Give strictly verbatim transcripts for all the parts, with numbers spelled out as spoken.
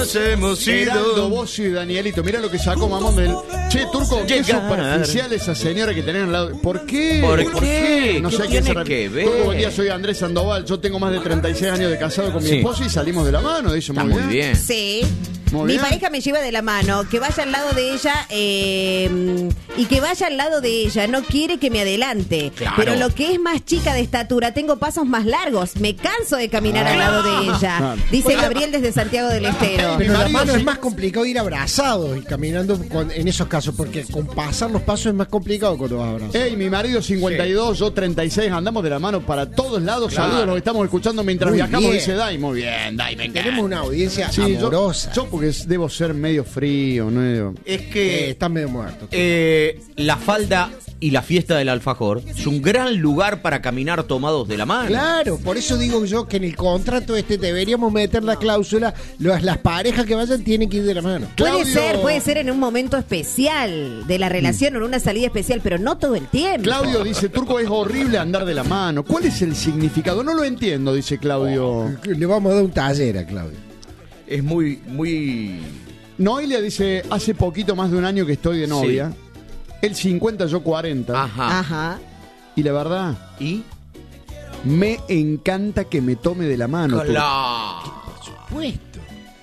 Hemos Heraldo, ido. vos y Danielito, mira lo que sacó Mamón del... Che, Turco, qué Llegar. superficial esa señora que tenés al lado. ¿Por qué? ¿Por qué? No ¿Qué sé a quién tiene se refiere. que ver? Turco, buen día, soy Andrés Sandoval. Yo tengo más de treinta y seis años de casado con mi Sí. esposa y salimos de la mano. Dice, Está muy muy bien. bien. Sí. Muy Mi bien. pareja me lleva de la mano, que vaya al lado de ella eh, y que vaya al lado de ella. No quiere que me adelante. Claro. Pero lo que es más chica de estatura, tengo pasos más largos. Me canso de caminar al lado de ella. Claro. Dice Gabriel desde Santiago del Estero. Pero la marido mano sí- es más complicado ir abrazado y caminando con- en esos casos, porque con pasar los pasos es más complicado cuando vas abrazado. Ey, mi marido cincuenta y dos, yo treinta y seis, andamos de la mano para todos lados. Claro. Saludos, los estamos escuchando mientras Muy viajamos. bien. Dice Dai, muy bien, Dai, me encanta. Tenemos una audiencia Sí, yo, amorosa. yo porque debo ser medio frío, ¿no? Es Eh, que está medio muerto. eh, la falda y la fiesta del alfajor es un gran lugar para caminar tomados de la mano. Claro, por eso digo yo que en el contrato este deberíamos meter la cláusula, las, las parejas que vayan tienen que ir de la mano. Puede Claudio- ser, puede ser en un momento especial de la relación o en una salida especial, pero no todo el tiempo. Claudio dice, Turco, es horrible andar de la mano. ¿Cuál es el significado? No lo entiendo, dice Claudio. Le vamos a dar un taller a Claudio. Es muy, muy... Noelia dice, hace poquito más de un año que estoy de novia. Él cincuenta, yo cuarenta. Ajá. Ajá. Y la verdad, ¿Y? me encanta que me tome de la mano. Turco. Claro. Puesto.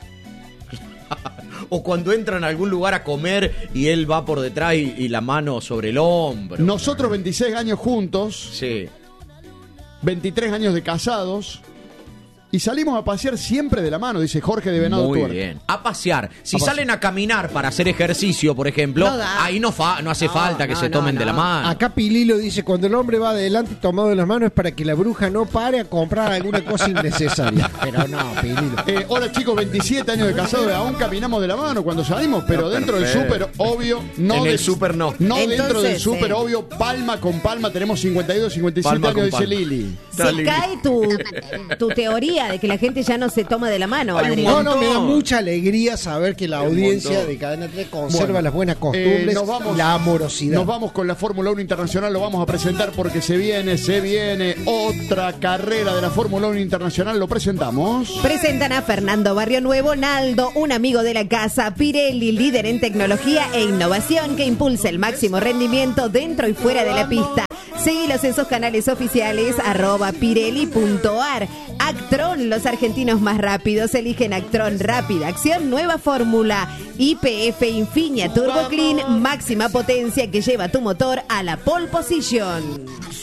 O cuando entran a algún lugar a comer y él va por detrás y, y la mano sobre el hombro. Nosotros veintiséis años juntos, Sí. veintitrés años de casados, y salimos a pasear siempre de la mano, dice Jorge de Venado Muy Tuerto. bien. A pasear. Si A pasear. salen a caminar para hacer ejercicio, por ejemplo, No da. ahí no, fa- no hace No, falta que no, se no, tomen de la no. mano. Acá Pililo dice, cuando el hombre va adelante tomado de las manos es para que la bruja no pare a comprar alguna cosa innecesaria. Pero no, Pililo. Eh, hola chicos, veintisiete años de casado, aún caminamos de la mano cuando salimos, pero No, dentro del súper, perfecto. obvio, no En el del- súper no. No Entonces, dentro del súper, sí. obvio, palma con palma, tenemos cincuenta y dos, cincuenta y siete Palma años, con dice palma. Lili. Se Dale. cae tu, tu teoría de que la gente ya no se toma de la mano, Hay un Adrián. No, no, me da montón. mucha alegría saber que la Hay un audiencia montón. de Cadena tres conserva Bueno, las buenas costumbres Eh, nos vamos- y la amorosidad. Nos vamos con la Fórmula uno Internacional, lo vamos a presentar porque se viene, se viene otra carrera de la Fórmula uno Internacional, lo presentamos. Presentan a Fernando Barrio Nuevo, Naldo, un amigo de la casa, Pirelli, líder en tecnología e innovación que impulsa el máximo rendimiento dentro y fuera de la pista. Seguilos en sus canales oficiales, arroba pirelli.ar. Actron, los argentinos más rápidos eligen Actron Rápida Acción, nueva fórmula. Y P F Infinia Turbo Clean, máxima potencia que lleva tu motor a la pole position.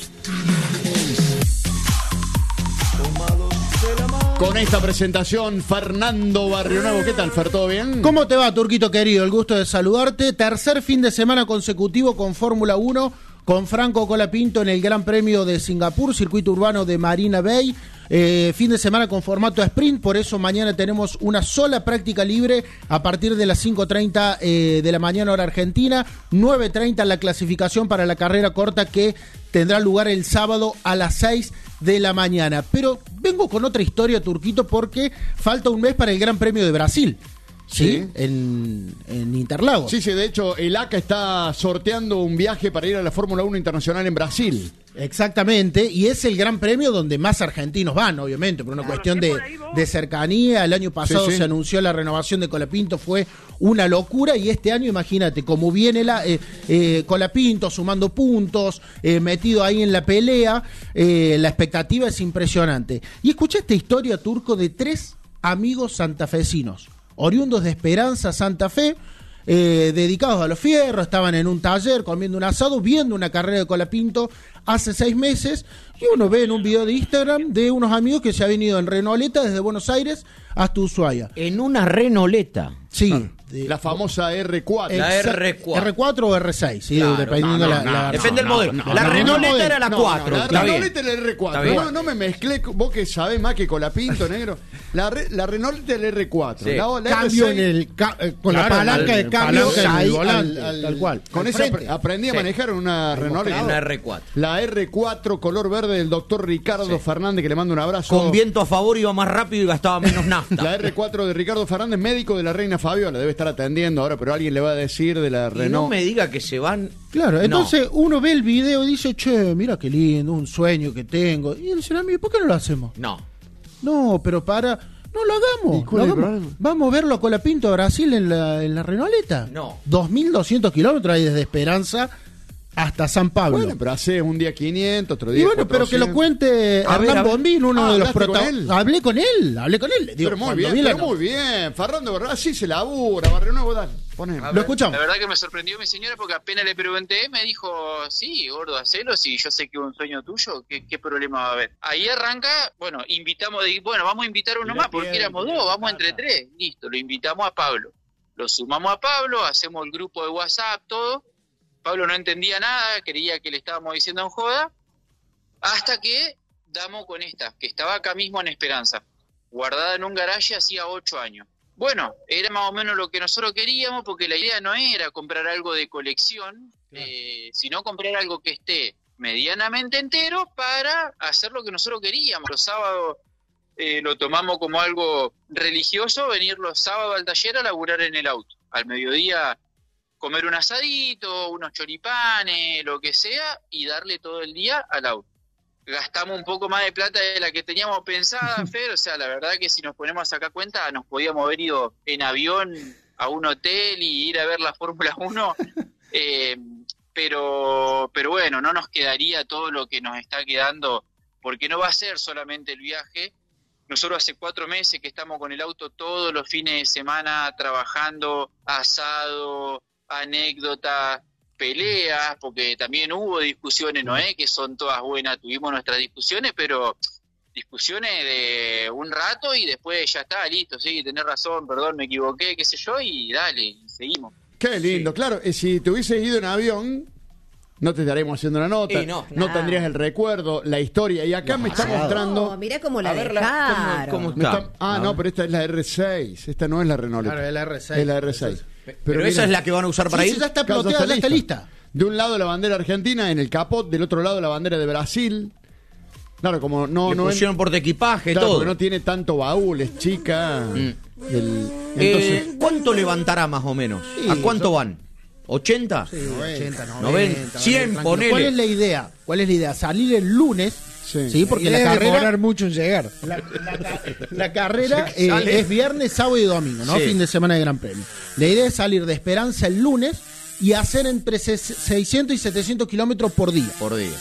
Con esta presentación, Fernando Barrio Nuevo, ¿qué tal, Fer? ¿Todo bien? ¿Cómo te va, Turquito querido? El gusto de saludarte. Tercer fin de semana consecutivo con Fórmula uno, con Franco Colapinto en el Gran Premio de Singapur, circuito urbano de Marina Bay. Eh, fin de semana con formato sprint, por eso mañana tenemos una sola práctica libre a partir de las cinco treinta eh, de la mañana hora argentina, nueve treinta la clasificación para la carrera corta que tendrá lugar el sábado a las seis de la mañana. Pero vengo con otra historia, Turquito, porque falta un mes para el Gran Premio de Brasil. ¿Sí? Sí. En, en Interlagos. Sí, sí, de hecho, el A C A está sorteando un viaje para ir a la Fórmula uno Internacional en Brasil. Exactamente, y es el gran premio donde más argentinos van, obviamente, por una cuestión de, de cercanía. El año pasado Sí, sí. se anunció la renovación de Colapinto, fue una locura, y este año, imagínate, como viene la eh, eh, Colapinto sumando puntos, eh, metido ahí en la pelea, eh, la expectativa es impresionante. Y escuché esta historia, Turco, de tres amigos santafesinos, oriundos de Esperanza, Santa Fe, Eh, dedicados a los fierros, estaban en un taller comiendo un asado, viendo una carrera de Colapinto hace seis meses, y uno ve en un video de Instagram de unos amigos que se han venido en Renoleta desde Buenos Aires hasta Ushuaia. En una renoleta. Sí. Ah, de- la famosa R cuatro. La exa- R cuatro. R cuatro o R seis, sí, Claro, dependiendo no, la, no, la- no, Depende del no, modelo. no, la no, renoleta no, era la no, cuatro. no, está bien. Renault es el R cuatro. Está bien. No, no me mezclé, vos que sabés más que Colapinto, negro. La, re- la Renault es el R cuatro. Sí. La, la Cambio R en seis, el ca- eh, con Claro, la palanca el- de el cambio palanca en el ahí volante, al- al- tal cual. Con al esa frente. apre- aprendí a Sí. manejar una Renault. Una R cuatro. La R cuatro color verde del doctor Ricardo Fernández, que le mando un abrazo. Con viento a favor iba más rápido y gastaba menos nafta. La R cuatro de Ricardo Fernández, médico de la reina Fabiola. Debe estar atendiendo ahora, pero alguien le va a decir de la Y no Renault. me diga que se van. Claro, No. entonces uno ve el video y dice, che, mira qué lindo, un sueño que tengo. Y dice, a mí, ¿por qué no lo hacemos? No. No, pero para... No lo hagamos. ¿Y cuál lo es el hagamos. problema? Vamos a verlo a Colapinto a Brasil en la, en la Renoleta. No. dos mil doscientos kilómetros ahí desde Esperanza hasta San Pablo. Bueno, pero hace un día quinientos, otro y día bueno, pero que lo cuatrocientos. cuente A ver, Hernán a ver. Bombín, uno Ah, de los ¿hablaste con protagonistas. él? Hablé con él, hablé con él. Digo, Pero muy cuando bien, vi la pero no- muy bien. Ferrando Berra, así se labura, Barrio Nuevo, dale. Poné. Lo escuchamos. La verdad que me sorprendió mi señora porque apenas le pregunté, me dijo, sí, gordo, hacelo, si yo sé que es un sueño tuyo, ¿qué, qué problema va a haber? Ahí arranca, bueno, invitamos, de, bueno, vamos a invitar a uno más, porque éramos dos, vamos entre tres, listo, lo invitamos a Pablo. Lo sumamos a Pablo, hacemos el grupo de WhatsApp, todo. Pablo no entendía nada, creía que le estábamos diciendo en joda, hasta que damos con esta, que estaba acá mismo en Esperanza, guardada en un garaje hacía ocho años. Bueno, era más o menos lo que nosotros queríamos, porque la idea no era comprar algo de colección, eh, sino comprar algo que esté medianamente entero para hacer lo que nosotros queríamos. Los sábados eh, lo tomamos como algo religioso, venir los sábados al taller a laburar en el auto. Al mediodía comer un asadito, unos choripanes, lo que sea, y darle todo el día al auto. Gastamos un poco más de plata de la que teníamos pensada, Fer, o sea, la verdad que si nos ponemos a sacar cuenta, nos podíamos haber ido en avión a un hotel y ir a ver la Fórmula uno, eh, pero, pero bueno, no nos quedaría todo lo que nos está quedando, porque no va a ser solamente el viaje. Nosotros hace cuatro meses que estamos con el auto todos los fines de semana trabajando, asado, anécdotas, peleas, porque también hubo discusiones, ¿no es? Que son todas buenas, tuvimos nuestras discusiones, pero discusiones de un rato y después ya está, listo, sí, tenés razón, perdón, me equivoqué, qué sé yo, y dale, seguimos. Qué lindo, claro. eh, Si te hubieses ido en avión, no te estaríamos haciendo una nota, Y no, no nada. tendrías el recuerdo, la historia. Y acá me está No, mostrando. mirá cómo la A ver, la- dejaron. ¿cómo- cómo me está? está- ah, A no, ver. pero esta es la R seis. Esta no es la Renault. Claro, es la R seis. Es la R seis. Pero, mira, esa es la que van a usar para Sí, ir. sí, ya está claro, ploteada, ya está lista. De un lado la bandera argentina en el capot, del otro lado la bandera de Brasil. Claro, como no, Le no, es- pusieron porte equipaje, claro, todo. porque no tiene tanto baúl, es chica. El- Eh, entonces, ¿Cuánto levantará más o menos? Sí, ¿A cuánto son- van? ¿ochenta? ochenta, noventa, noventa, cien, tranquilo. ponele. ¿Cuál es la idea? ¿Cuál es la idea? Salir el lunes, Sí. sí, porque la Debe carrera, demorar mucho en llegar. la, la ca- la carrera eh, Sale. es viernes, sábado y domingo, ¿no? Sí. Fin de semana de Gran Premio. La idea es salir de Esperanza el lunes y hacer entre se- seiscientos y setecientos kilómetros por día. Por día.